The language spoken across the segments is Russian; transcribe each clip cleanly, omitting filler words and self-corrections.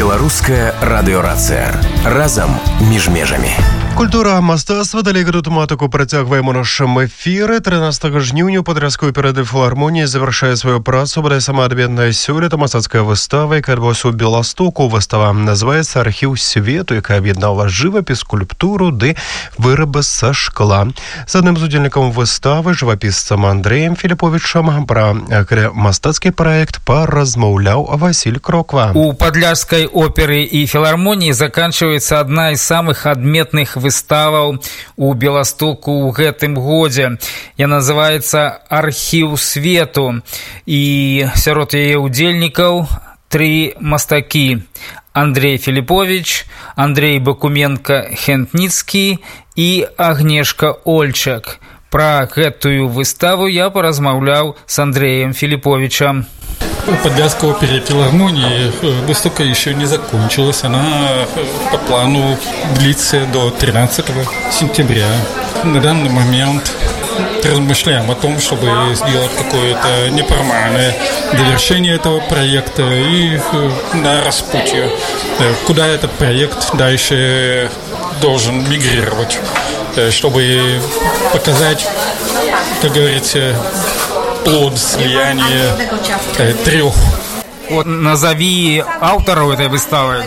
Беларуская радыёрацыя. Разам між межамі. Культура мастацтва далей году тэматыку працягваем у нашым эфіры. 13 жніўня ў падрязковай перады філармоніі завяршае сваю працу бадай сама адметная сёлета мастацкая выстава, якая адбылася ў Беластоку. Выстава называецца «Архіў свету», якая аб'яднала жывапіс, скульптуру ды вырабы са шкла. З адным з удзельнікаў выставы, жывапісцам Андрэем Філіповічам, пра мастацкі праект паразмаўляў Васіль Кроква. У Падляшскай оперы и филармонии заканчивается одна из самых адметных выставаў у Беластоку ў гэтым годзе. Яна называется «Архіў свету». И сярод яе удзельнікаў три мастакі: Андрей Филиппович, Андрей Бакуменко-Хентніцкі и Агнешка Ольчак. Про гэтую выставу я поразмаўляў с Андреем Филипповичем. У Подляшской оперы и филармонии выставка еще не закончилась. Она по плану длится до 13 сентября. На данный момент размышляем о том, чтобы сделать какое-то неформальное завершение этого проекта и на распутье, куда этот проект дальше должен мигрировать, чтобы показать, как говорится, плод слияния трех. Вот назови авторов этой выставы.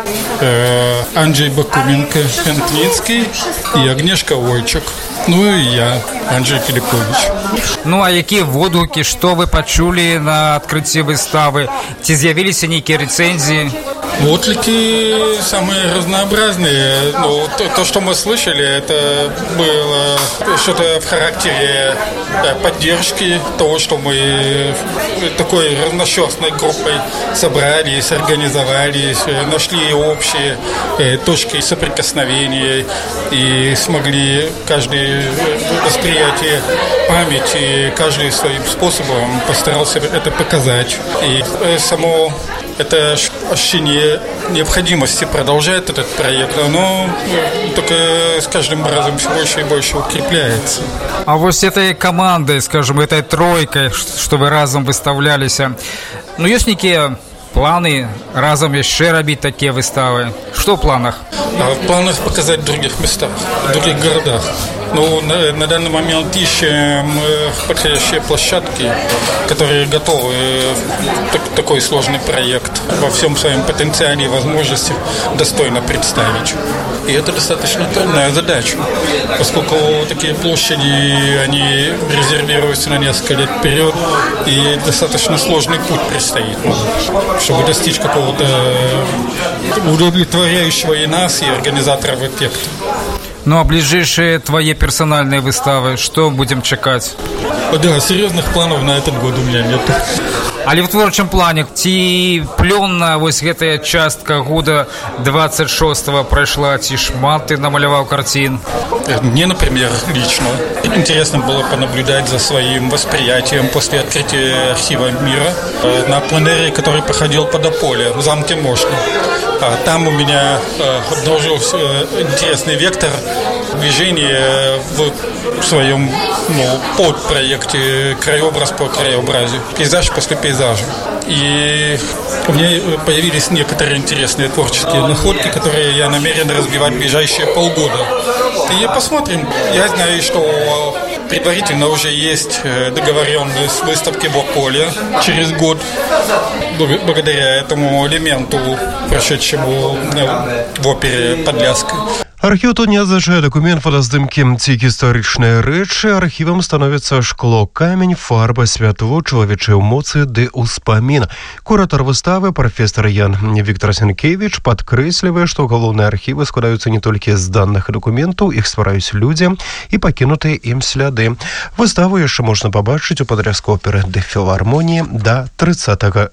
Андрей Бакуменко-Хентніцкі и Агнешка Ольчак. Ну и я, Андрей Филиппович. Ну а якія водгукі, што вы пачулі на адкрыцці выставы? Ці з'явіліся нейкія рэцэнзіі? Отклики самые разнообразные. Ну, то, что мы слышали, это было что-то в характере поддержки того, что мы такой разношерстной группой собрались, организовались, нашли общие точки соприкосновения и смогли каждый восприятие памяти, каждый своим способом постарался это показать. И само это ощущение необходимости продолжать этот проект, оно только с каждым разом все больше и больше укрепляется. А вот с этой командой, скажем, этой тройкой, что вы разом выставлялись, ну, есть некие планы разом еще робить такие выставы? Что в планах? В планах показать в других местах, в других городах. Ну, на данный момент ищем подходящие площадки, которые готовы такой сложный проект во всем своем потенциале и возможностях достойно представить. И это достаточно трудная задача, поскольку такие площади, они резервируются на несколько лет вперед, и достаточно сложный путь предстоит, чтобы достичь какого-то удовлетворяющего и нас, и организаторов эффекта. Ну а ближайшие твои персональные выставы, что будем чекать? Да, серьезных планов на этот год у меня нет. Але в творчым плане ці плённа вось гэтая частка года 26-го прайшла, ці шмат ты намаляваў карцін? Мне, например, лично интересно было понаблюдать за своим восприятием после открытия архива мира на пленэре, который проходил под Ополе в замке Мошни. Там у меня обнаружился интересный вектор движения в своем подпроекте «Краеобраз по краеобразию», пейзаж после пейзажа. И у меня появились некоторые интересные творческие находки, которые я намерен развивать в ближайшие полгода. И посмотрим. Я знаю, что предварительно уже есть договоренность выставки в Ополе через год, благодаря этому элементу, прошедшему в опере Подляшской. Архіў тут не азначае дакумент, фотаздымкі ці гістарычныя рэчы. Архівам становіцца шкло, камень, фарба, святло, чалавечыя эмоцыі ды ўспамін. Куратар выставы, прафесор Ян Віктор Сенкевіч, падкрэслівае, што галоўныя архівы складаюцца не толькі з даных і дакументаў, іх ствараюць людзі і пакінутыя ім сляды. Выставу яшчэ можна пабачыць у Падляшской оперы ды філармоніі да 30